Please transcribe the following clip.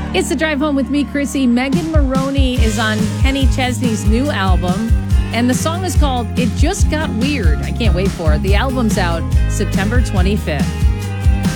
It's the drive home with me, Chrissy. Megan Maroney is on Kenny Chesney's new album, and the song is called It Just Got Weird. I can't wait for it. The album's out September 25th.